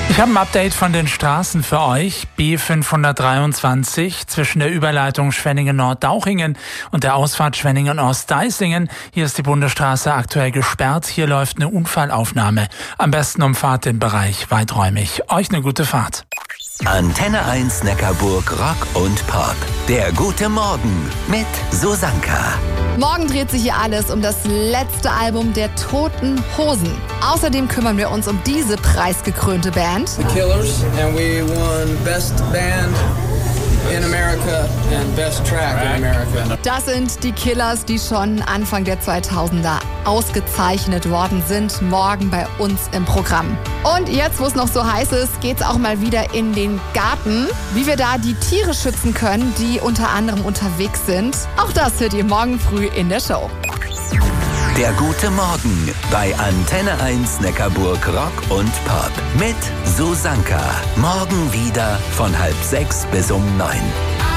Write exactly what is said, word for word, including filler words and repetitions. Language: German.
Ich habe ein Update von den Straßen für euch. B fünfhundertdreiundzwanzig zwischen der Überleitung Schwenningen-Nord-Dauchingen und der Ausfahrt Schwenningen-Ost-Deislingen. Hier ist die Bundesstraße aktuell gesperrt. Hier läuft eine Unfallaufnahme. Am besten umfahrt den Bereich weiträumig. Euch eine gute Fahrt. Antenne eins Neckarburg Rock und Pop. Der gute Morgen mit Susanka. Morgen dreht sich hier alles um das letzte Album der Toten Hosen. Außerdem kümmern wir uns um diese preisgekrönte Band. The Killers, and we won Best Band in America and Best Track in America. Das sind die Killers, die schon Anfang der zweitausender ausgezeichnet worden sind. Morgen bei uns im Programm. Und jetzt, wo es noch so heiß ist, geht's auch mal wieder in den Garten. Wie wir da die Tiere schützen können, die unter anderem unterwegs sind. Auch das hört ihr morgen früh in der Show. Der gute Morgen bei Antenne eins Neckarburg Rock und Pop mit Susanka. Morgen wieder von halb sechs bis um neun.